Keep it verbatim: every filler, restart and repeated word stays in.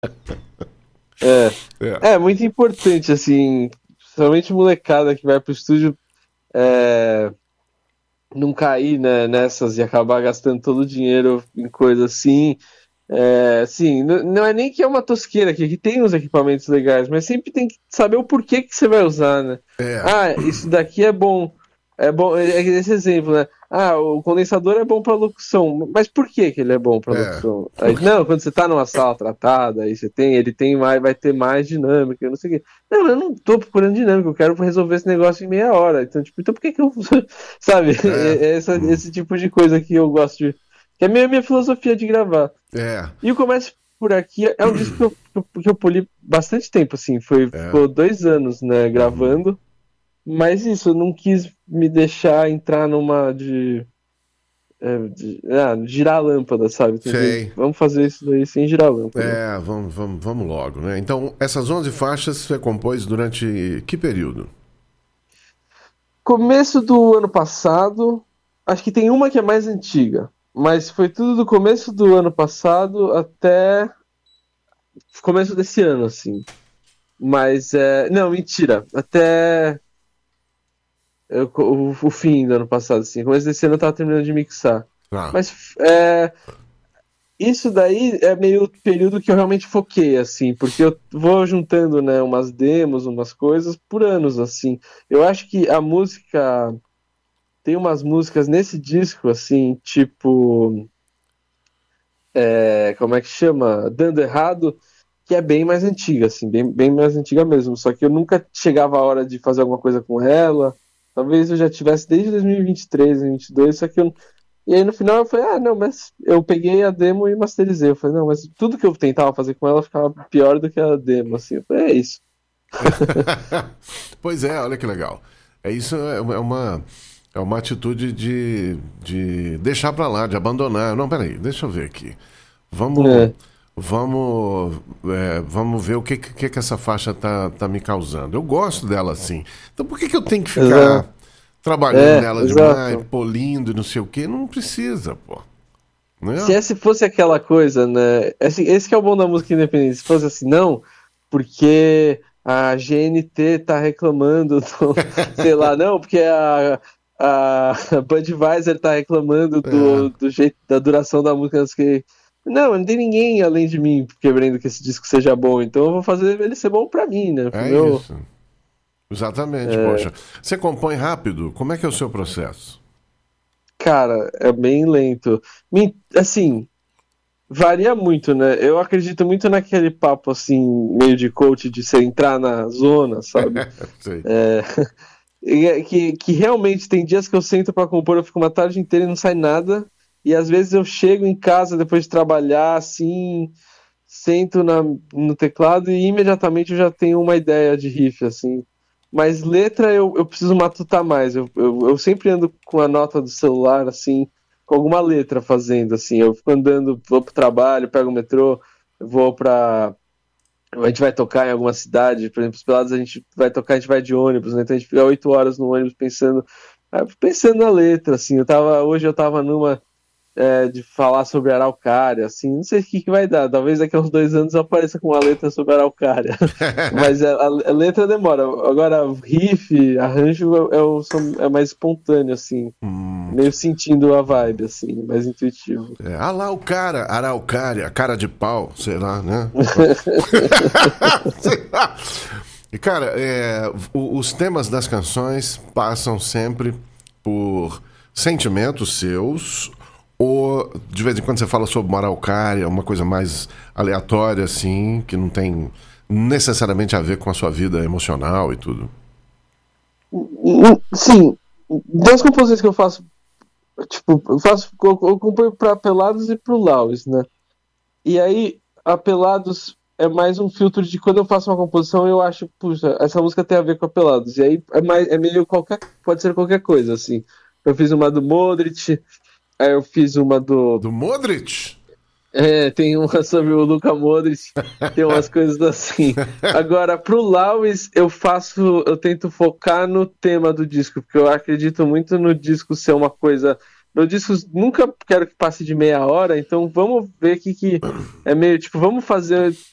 É, É, é muito importante, assim, principalmente molecada que vai pro estúdio, é, não cair, né, nessas e acabar gastando todo o dinheiro em coisa assim. É, assim, n- não é nem que é uma tosqueira aqui, que tem uns equipamentos legais, mas sempre tem que saber o porquê que você vai usar, né? é, Ah, isso daqui é bom. É bom, é é esse exemplo, né? Ah, o condensador é bom para locução, mas por que que ele é bom para é. locução? Aí, Porque, não, quando você tá numa sala tratada, aí você tem, ele tem mais, vai ter mais dinâmica, não sei o quê. Não, eu não tô procurando dinâmica, eu quero resolver esse negócio em meia hora. Então, tipo, então por que que eu, sabe? é, É, é essa- hum, esse tipo de coisa que eu gosto de, que é a minha, minha filosofia de gravar. é, E o Começo por Aqui é um disco que eu, que eu, que eu poli bastante tempo, assim. Foi, é. ficou dois anos, né, Uhum. gravando. Mas isso, eu não quis me deixar entrar numa de, é, de ah, girar a lâmpada, sabe? Tem que- Sei. Vamos fazer isso daí sem girar a lâmpada. É, vamos, vamos, vamos logo, né? Então, essas onze faixas você compôs durante que período? Começo do ano passado, acho que tem uma que é mais antiga. Mas foi tudo do começo do ano passado até começo desse ano, assim. Mas é. Não, mentira. Até eu- o, o fim do ano passado, assim. Começo desse ano eu tava terminando de mixar. Ah, Mas é, isso daí é meio o período que eu realmente foquei, assim, porque eu vou juntando, né, umas demos, umas coisas por anos, assim. Eu acho que a música. Tem umas músicas nesse disco, assim, tipo. É, como é que chama? Dando Errado, que é bem mais antiga, assim, bem, bem mais antiga mesmo. Só que eu nunca chegava a hora de fazer alguma coisa com ela. Talvez eu já tivesse desde dois mil e vinte e três, dois mil e vinte e dois, só que eu. E aí no final eu falei, ah, não, mas eu peguei a demo e masterizei. Eu falei, não, mas tudo que eu tentava fazer com ela ficava pior do que a demo, assim. Eu falei, é isso. pois é, olha que legal. É isso, é uma, é uma, é uma atitude de, de deixar pra lá, de abandonar. Não, peraí, deixa eu ver aqui. Vamos, É, vamos, é, vamos ver o que, que, que essa faixa tá, tá me causando. Eu gosto dela assim. Então por que, que eu tenho que exato. ficar trabalhando É, nela demais, exato. polindo e não sei o quê? Não precisa, pô. Se Né? esse fosse aquela coisa, né? Esse, esse que é o bom da música independente. Se fosse assim, não, porque a G N T tá reclamando, do, sei lá, não, porque a, a Budweiser tá reclamando É, do, do jeito da duração da música. Não sei o quê. Não, não tem ninguém além de mim querendo que esse disco seja bom, então eu vou fazer ele ser bom pra mim, né? Pro é meu, isso. Exatamente, é, poxa. Você compõe rápido? Como é que é o seu processo? cara, é bem lento. Me- Assim, varia muito, né? Eu acredito muito naquele papo assim, meio de coach, de você entrar na zona, sabe? Sei. E é que, que realmente tem dias que eu sento pra compor, eu fico uma tarde inteira e não sai nada. E às vezes eu chego em casa depois de trabalhar, assim, sento na, no teclado e imediatamente eu já tenho uma ideia de riff, assim. Mas letra eu, eu preciso matutar mais. Eu, eu, eu sempre ando com a nota do celular, assim, com alguma letra fazendo, assim. Eu fico andando, vou pro trabalho, pego o metrô, vou pra. A gente vai tocar em alguma cidade, por exemplo, os Pelados a gente vai tocar, a gente vai de ônibus, né? Então a gente fica oito horas no ônibus pensando, ah, pensando na letra, assim. Eu tava, hoje eu tava numa é, de falar sobre araucária, assim, não sei o que, que vai dar. Talvez daqui a uns dois anos eu apareça com uma letra sobre araucária. Mas a, a letra demora. Agora, o riff, arranjo é, é, o- são- é mais espontâneo, assim. Hum, Meio sentindo a vibe, assim, mais intuitivo. é, ah lá o cara, araucária, cara de pau, sei lá, né? Sei lá. E cara, é, o- os temas das canções passam sempre por sentimentos seus, ou de vez em quando você fala sobre uma araucária, uma coisa mais aleatória, assim, que não tem necessariamente a ver com a sua vida emocional e tudo. Sim, das composições que eu faço, tipo, eu faço, eu, eu componho pra Pelados e pro Laues, né? E aí, a Pelados é mais um filtro de quando eu faço uma composição, eu acho, puxa, essa música tem a ver com a Pelados. E aí é mais, é meio qualquer, pode ser qualquer coisa, assim. Eu fiz uma do Modric, aí eu fiz uma do. Do Modric? É, tem uma sobre o Luka Modric, tem umas coisas assim. Agora, pro Laues, eu faço, eu tento focar no tema do disco, porque eu acredito muito no disco ser uma coisa. Meu disco nunca quero que passe de meia hora, então vamos ver aqui que é meio tipo, vamos fazer.